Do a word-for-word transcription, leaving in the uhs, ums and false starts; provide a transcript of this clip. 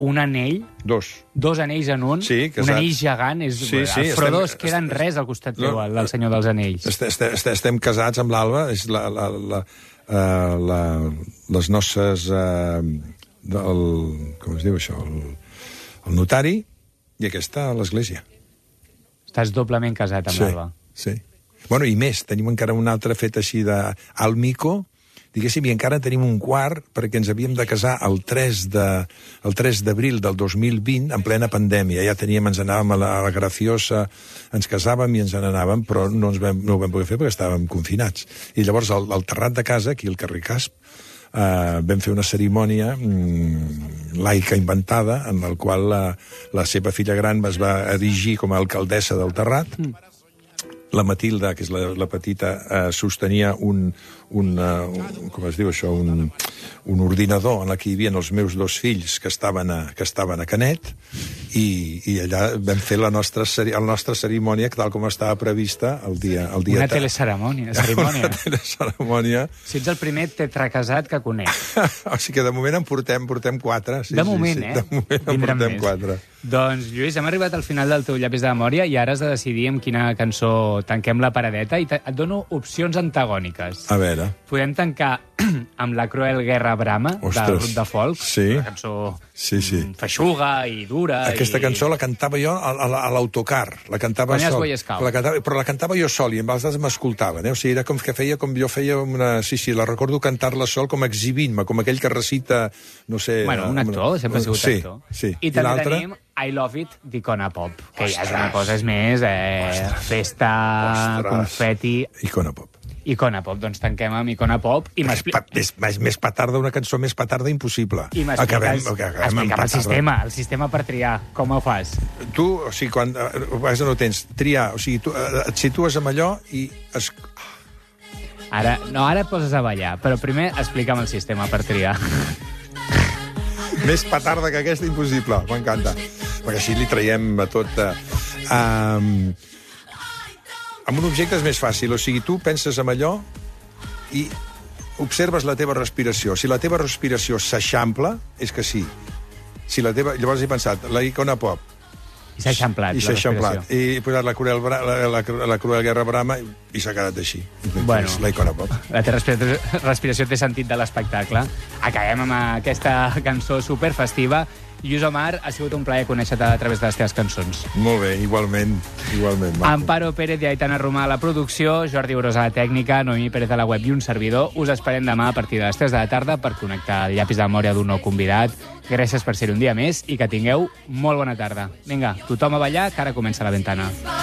un anell, Dos. dos anells en un, Sí, un anell gegant. És, sí, sí, el Frodo estem, es queda en res al costat teu, no, el del Senyor dels Anells. Estem, estem, estem casats amb l'Alba, és la, la, la, uh, la, les nostres... Uh, del, com es diu això? El, el notari i aquesta a l'església. Estàs doblement casat amb sí, l'Alba. Sí. Bueno, i més, tenim encara un altre fet així d'Almico, diguéssim, i encara tenim un quart perquè ens havíem de casar el tres d'abril del dos mil vint, en plena pandèmia. Ja teníem, ens anàvem a la, a la Graciosa, ens casàvem i ens n'anàvem, però no, ens vam, no ho vam poder fer perquè estàvem confinats. I llavors, al, al terrat de casa, aquí al carrer Casp, Uh, vam fer una cerimònia mm, laica inventada en la qual la, la seva filla gran es va erigir com a alcaldessa del terrat. Mm. La Matilda, que és la, la petita, uh, sostenia un, un, uh, un, com es diu això, un, un ordinador en què hi havia els meus dos fills que estaven a, que estaven a Canet, i, i allà vam fer la nostra, la nostra cerimònia tal com estava prevista el dia... El dia una teleceremònia. Cerimònia. Una teleceremònia. Si ets el primer tetracasat que conec. O sigui que de moment en portem, portem quatre. Sí, de moment, sí, sí. eh? De moment en Vindran portem més. quatre. Doncs, Lluís, hem arribat al final del teu llapis de memòria i ara has de decidir amb quina cançó tanquem la paradeta i et dono opcions antagòniques. A veure. Podem tancar amb La cruel guerra Brama, Ostres. del grup de folk. Sí. Una cançó sí, sí. feixuga i dura. Aquesta i... cançó la cantava jo a, a, a l'autocar. La cantava Quan eres sol. Boy Scout. La cantava, però la cantava jo sol i amb altres m'escoltaven. Eh? O sigui, era com que feia com jo feia una... Sí, sí, la recordo cantar-la sol com exhibint-me, com aquell que recita, no sé... Bueno, un actor, sempre ha sigut sí, actor. Sí, I, I també tenim I Love It d'Icona Pop, que Ostres. Ja és una cosa, és més, eh, festa, Ostres. Confeti... Icona Pop. Icona Pop, doncs tanquem amb Icona Pop i m'explica... Més, més, més petarda, una cançó més petarda impossible. I m'expliques el sistema, el sistema per triar, com ho fas? Tu, o sigui, quan a vegades no tens, triar, o sigui, tu et situes amb allò i... Es... Ara, no, ara et poses a ballar, però primer explica'm el sistema per triar. Més petarda que aquesta, impossible. M'encanta. Perquè així li traiem a tot... Uh, um, amb un objecte és més fàcil. O sigui, tu penses en allò i observes la teva respiració. Si la teva respiració s'eixampla, és que sí. Si la teva... Llavors he pensat, la Icona Pop. I s'ha eixamplat, I s'ha eixamplat. I he posat la cruel, la, la, la cruel guerra Brama i s'ha quedat així. Bueno, la Icona Pop. La teva respiració, respiració té sentit de l'espectacle. Acabem amb aquesta cançó superfestiva. Lluís Omar, ha sigut un plaer conèixer-te a través de les teves cançons. Molt bé, igualment. igualment maco. Amparo Pérez i Aitana Romà a la producció, Jordi Brosa a la tècnica, Noemí Pérez a la web i un servidor. Us esperem demà a partir de les tres de la tarda per connectar el llapis de memòria d'un nou convidat. Gràcies per ser un dia més i que tingueu molt bona tarda. Vinga, tothom a ballar, que ara comença la ventana.